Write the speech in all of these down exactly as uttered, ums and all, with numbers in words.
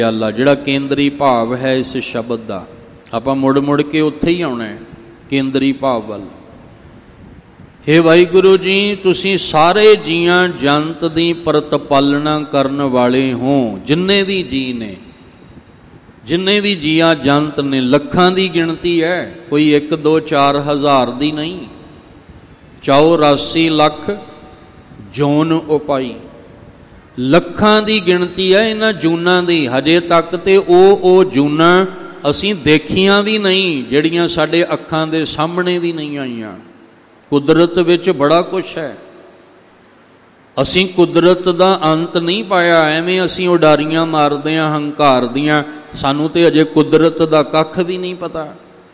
ਗੱਲ ਆ ਜਿਹੜਾ ਕੇਂਦਰੀ ਭਾਵ ਹੈ ਇਸ ਸ਼ਬਦ ਦਾ, ਆਪਾਂ ਮੁੜ ਮੁੜ ਕੇ ਉੱਥੇ ਹੀ ਆਉਣਾ ਕੇਂਦਰੀ ਭਾਵ ਵੱਲ। ਹੇ ਵਾਹਿਗੁਰੂ ਜੀ, ਤੁਸੀਂ ਸਾਰੇ ਜੀਆਂ ਜੰਤ ਦੀ ਪ੍ਰਤਪਾਲਣਾ ਕਰਨ ਵਾਲੇ ਹੋ। ਜਿੰਨੇ ਵੀ ਜੀ ਨੇ, ਜਿੰਨੇ ਵੀ ਜੀਆਂ ਜੰਤ ਨੇ, ਲੱਖਾਂ ਦੀ ਗਿਣਤੀ ਹੈ, ਕੋਈ ਇੱਕ ਦੋ ਚਾਰ ਹਜ਼ਾਰ ਦੀ ਨਹੀਂ। ਚੌਰਾਸੀ ਲੱਖ ਜੂਨ ਉਪਾਈ, ਲੱਖਾਂ ਦੀ ਗਿਣਤੀ ਹੈ ਇਹਨਾਂ ਜੂਨਾਂ ਦੀ। ਹਜੇ ਤੱਕ ਤੇ ਉਹ ਉਹ ਜੂਨਾਂ ਅਸੀਂ ਦੇਖੀਆਂ ਵੀ ਨਹੀਂ, ਜਿਹੜੀਆਂ ਸਾਡੇ ਅੱਖਾਂ ਦੇ ਸਾਹਮਣੇ ਵੀ ਨਹੀਂ ਆਈਆਂ। ਕੁਦਰਤ ਵਿੱਚ ਬੜਾ ਕੁਛ ਹੈ, ਅਸੀਂ ਕੁਦਰਤ ਦਾ ਅੰਤ ਨਹੀਂ ਪਾਇਆ। ਐਵੇਂ ਅਸੀਂ ਉਡਾਰੀਆਂ ਮਾਰਦੇ ਹਾਂ ਹੰਕਾਰ ਦੀਆਂ, ਸਾਨੂੰ ਤੇ ਅਜੇ ਕੁਦਰਤ ਦਾ ਕੱਖ ਵੀ ਨਹੀਂ ਪਤਾ।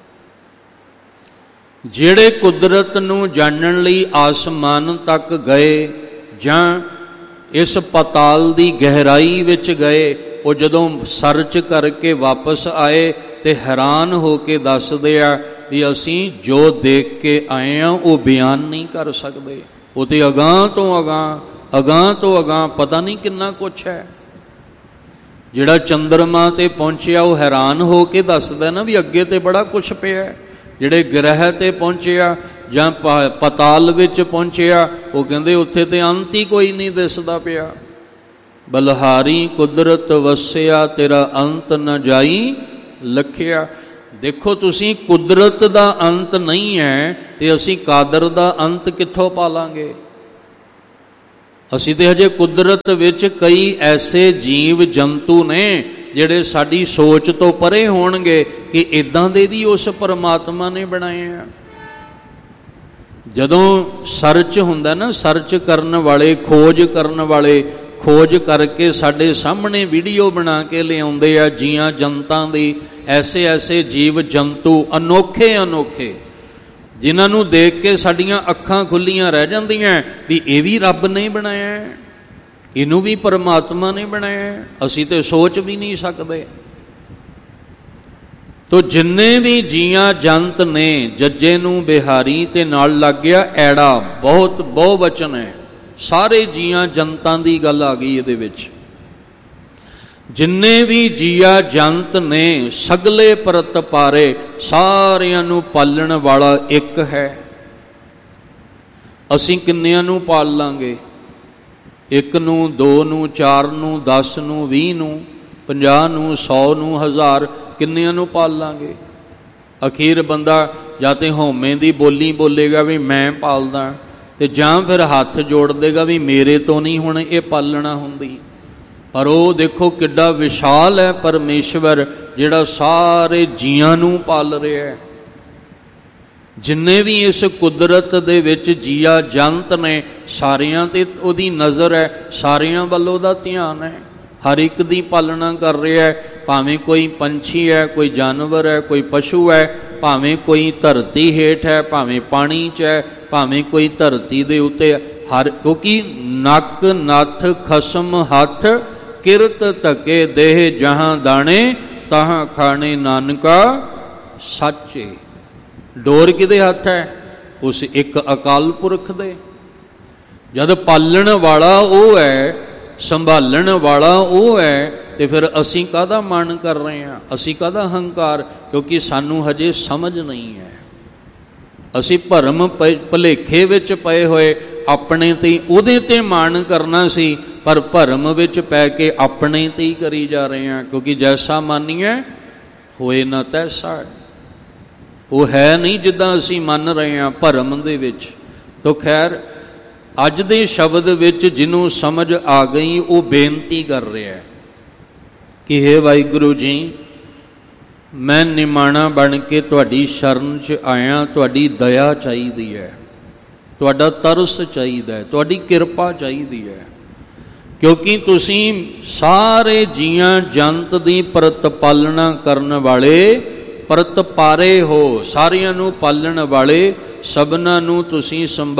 ਜਿਹੜੇ ਕੁਦਰਤ ਨੂੰ ਜਾਣਨ ਲਈ ਆਸਮਾਨ ਤੱਕ ਗਏ ਜਾਂ ਇਸ ਪਤਾਲ ਦੀ ਗਹਿਰਾਈ ਵਿੱਚ ਗਏ, ਉਹ ਜਦੋਂ ਸਰਚ ਕਰਕੇ ਵਾਪਸ ਆਏ ਤੇ ਹੈਰਾਨ ਹੋ ਕੇ ਦੱਸਦੇ ਆ ਵੀ ਅਸੀਂ ਜੋ ਦੇਖ ਕੇ ਆਏ ਹਾਂ ਉਹ ਬਿਆਨ ਨਹੀਂ ਕਰ ਸਕਦੇ। ਉਹ ਤੇ ਅਗਾਂਹ ਤੋਂ ਅਗਾਂਹ ਅਗਾਂਹ ਤੋਂ ਅਗਾਂਹ ਪਤਾ ਨਹੀਂ ਕਿੰਨਾ ਕੁਛ ਹੈ। ਜਿਹੜਾ ਚੰਦਰਮਾ ਤੇ ਪਹੁੰਚਿਆ ਉਹ ਹੈਰਾਨ ਹੋ ਕੇ ਦੱਸਦਾ ਨਾ ਵੀ ਅੱਗੇ ਤੇ ਬੜਾ ਕੁਛ ਪਿਆ। ਜਿਹੜੇ ਗ੍ਰਹਿ ਤੇ ਪਹੁੰਚਿਆ ਜਾਂ ਪਤਾਲ ਵਿੱਚ ਪਹੁੰਚਿਆ, ਉਹ ਕਹਿੰਦੇ ਉੱਥੇ ਤੇ ਅੰਤ ਹੀ ਕੋਈ ਨਹੀਂ ਦਿਸਦਾ ਪਿਆ। ਬਲਹਾਰੀ ਕੁਦਰਤ ਵਸਿਆ, ਤੇਰਾ ਅੰਤ ਨਾ ਜਾਈ ਲਖਿਆ। ਦੇਖੋ ਤੁਸੀਂ, ਕੁਦਰਤ ਦਾ ਅੰਤ ਨਹੀਂ ਹੈ ਤੇ ਅਸੀਂ ਕਾਦਰ ਦਾ ਅੰਤ ਕਿੱਥੋਂ ਪਾਲਾਂਗੇ? ਅਸੀਂ ਤੇ ਹਜੇ ਕੁਦਰਤ ਵਿੱਚ ਕਈ ਐਸੇ ਜੀਵ ਜੰਤੂ ਨੇ ਜਿਹੜੇ ਸਾਡੀ ਸੋਚ ਤੋਂ ਪਰੇ ਹੋਣਗੇ ਕਿ ਇੱਦਾਂ ਦੇ ਵੀ ਉਸ ਪਰਮਾਤਮਾ ਨੇ ਬਣਾਏ ਆ। ਜਦੋਂ ਸਰਚ ਹੁੰਦਾ ਨਾ, ਸਰਚ ਕਰਨ ਵਾਲੇ, ਖੋਜ ਕਰਨ ਵਾਲੇ ਖੋਜ ਕਰਕੇ ਸਾਡੇ ਸਾਹਮਣੇ ਵੀਡੀਓ ਬਣਾ ਕੇ ਲਿਆਉਂਦੇ ਆ ਜੀਆਂ ਜੰਤਾਂ ਦੀ। ਐਸੇ ਐਸੇ ਜੀਵ ਜੰਤੂ ਅਨੋਖੇ ਅਨੋਖੇ, ਜਿਨ੍ਹਾਂ ਨੂੰ ਦੇਖ ਕੇ ਸਾਡੀਆਂ ਅੱਖਾਂ ਖੁੱਲੀਆਂ ਰਹਿ ਜਾਂਦੀਆਂ ਵੀ ਇਹ ਵੀ ਰੱਬ ਨੇ ਬਣਾਇਆ, ਇਹਨੂੰ ਵੀ ਪਰਮਾਤਮਾ ਨੇ ਬਣਾਇਆ। ਅਸੀਂ ਤੇ ਸੋਚ ਵੀ ਨਹੀਂ ਸਕਦੇ। ਤੋ ਜਿੰਨੇ ਵੀ ਜੀਆਂ ਜੰਤ ਨੇ, ਜੱਜੇ ਨੂੰ ਬਿਹਾਰੀ ਤੇ ਨਾਲ ਲੱਗ ਗਿਆ ਐੜਾ, ਬਹੁਤ ਬਹੁ ਵਚਨ ਹੈ। ਸਾਰੇ ਜੀਆਂ ਜੰਤਾਂ ਦੀ ਗੱਲ ਆ ਗਈ ਇਹਦੇ ਵਿੱਚ। ਜਿੰਨੇ ਵੀ ਜੀਆ ਜੰਤ ਨੇ, ਸਗਲੇ ਪ੍ਰਤਪਾਰੇ, ਸਾਰਿਆਂ ਨੂੰ ਪਾਲਣ ਵਾਲਾ ਇੱਕ ਹੈ। ਅਸੀਂ ਕਿੰਨਿਆਂ ਨੂੰ ਪਾਲ ਲਾਂਗੇ? ਇੱਕ ਨੂੰ, ਦੋ ਨੂੰ, ਚਾਰ ਨੂੰ, ਦਸ ਨੂੰ, ਵੀਹ ਨੂੰ, ਪੰਜਾਹ ਨੂੰ, ਸੌ ਨੂੰ, ਹਜ਼ਾਰ, ਕਿੰਨਿਆਂ ਨੂੰ ਪਾਲ ਲਾਂਗੇ? ਅਖੀਰ ਬੰਦਾ ਜਾਂ ਤੇ ਹਉਮੈ ਦੀ ਬੋਲੀ ਬੋਲੇਗਾ ਵੀ ਮੈਂ ਪਾਲਦਾ, ਤੇ ਜਾਂ ਫਿਰ ਹੱਥ ਜੋੜ ਦੇਗਾ ਵੀ ਮੇਰੇ ਤੋਂ ਨਹੀਂ ਹੁਣ ਇਹ ਪਾਲਣਾ ਹੁੰਦੀ। ਪਰ ਉਹ ਦੇਖੋ ਕਿੱਡਾ ਵਿਸ਼ਾਲ ਹੈ ਪਰਮੇਸ਼ਵਰ, ਜਿਹੜਾ ਸਾਰੇ ਜੀਆਂ ਨੂੰ ਪਾਲ ਰਿਹਾ ਹੈ। ਜਿੰਨੇ ਵੀ ਇਸ ਕੁਦਰਤ ਦੇ ਵਿੱਚ ਜੀਆ ਜੰਤ ਨੇ, ਸਾਰਿਆਂ ਤੇ ਉਹਦੀ ਨਜ਼ਰ ਹੈ, ਸਾਰਿਆਂ ਵੱਲ ਉਹਦਾ ਧਿਆਨ ਹੈ। ਹਰ ਇੱਕ ਦੀ ਪਾਲਣਾ ਕਰ ਰਿਹਾ ਹੈ। ਭਾਵੇਂ ਕੋਈ ਪੰਛੀ ਹੈ, ਕੋਈ ਜਾਨਵਰ ਹੈ, ਕੋਈ ਪਸ਼ੂ ਹੈ, ਭਾਵੇਂ ਕੋਈ ਧਰਤੀ ਹੇਠ ਹੈ, ਭਾਵੇਂ ਪਾਣੀ 'ਚ ਹੈ, ਭਾਵੇਂ ਕੋਈ ਧਰਤੀ ਦੇ ਉੱਤੇ, ਹਰ ਕਿਉਂਕਿ ਨੱਕ ਨੱਥ ਖਸਮ ਹੱਥ ਕਿਰਤ ਧਕੇ ਦੇਹ ਜਹਾਂ ਦਾਣੇ ਤਹਾਂ ਖਾਣੇ ਨਾਨਕਾ ਸੱਚੇ। ਡੋਰ ਕਿਹਦੇ ਹੱਥ ਹੈ? ਉਸ ਇੱਕ ਅਕਾਲ ਪੁਰਖ ਦੇ। ਜਦ ਪਾਲਣ ਵਾਲਾ ਉਹ ਹੈ, ਸੰਭਾਲਣ ਵਾਲਾ ਉਹ ਹੈ, ਤੇ ਫਿਰ ਅਸੀਂ ਕਾਹਦਾ ਮਨ ਕਰ ਰਹੇ ਹਾਂ? ਅਸੀਂ ਕਾਹਦਾ ਹੰਕਾਰ? ਕਿਉਂਕਿ ਸਾਨੂੰ ਹਜੇ ਸਮਝ ਨਹੀਂ ਹੈ। ਅਸੀਂ ਭਰਮ ਭੁਲੇਖੇ ਵਿੱਚ ਪਏ ਹੋਏ, ਆਪਣੇ ਤੇ ਉਹਦੇ ਤੇ ਮਾਣ ਕਰਨਾ ਸੀ, ਪਰ ਭਰਮ ਵਿੱਚ ਪੈ ਕੇ ਆਪਣੇ ਤੇ ਹੀ ਕਰੀ ਜਾ ਰਹੇ ਹਾਂ। ਕਿਉਂਕਿ ਜੈਸਾ ਮਾਨੀਏ ਹੋਏ ਨਾ ਤੈਸਾ, ਉਹ ਹੈ ਨਹੀਂ ਜਿੱਦਾਂ ਅਸੀਂ ਮੰਨ ਰਹੇ ਹਾਂ ਭਰਮ ਦੇ ਵਿੱਚ। ਤੋ ਖੈਰ, ਅੱਜ ਦੇ ਸ਼ਬਦ ਵਿੱਚ ਜਿਹਨੂੰ ਸਮਝ ਆ ਗਈ ਉਹ ਬੇਨਤੀ ਕਰ ਰਿਹਾ ਕਿ ਹੇ ਵਾਹਿਗੁਰੂ ਜੀ, ਮੈਂ ਨਿਮਾਣਾ ਬਣ ਕੇ ਤੁਹਾਡੀ ਸ਼ਰਨ 'ਚ ਆਇਆ। ਤੁਹਾਡੀ ਦਇਆ ਚਾਹੀਦੀ ਹੈ, ਤੁਹਾਡਾ ਤਰਸ ਚਾਹੀਦਾ ਹੈ, ਤੁਹਾਡੀ ਕਿਰਪਾ ਚਾਹੀਦੀ ਹੈ। ਕਿਉਂਕਿ ਤੁਸੀਂ ਸਾਰੇ ਜੀਆਂ ਜੰਤ ਦੀ ਪ੍ਰਤਪਾਲਣਾ ਕਰਨ ਵਾਲੇ ਪ੍ਰਤਪਾਰੇ ਹੋ, ਸਾਰਿਆਂ ਨੂੰ ਪਾਲਣ ਵਾਲੇ, ਸਭਨਾਂ ਨੂੰ ਤੁਸੀਂ ਸੰਭਾਲ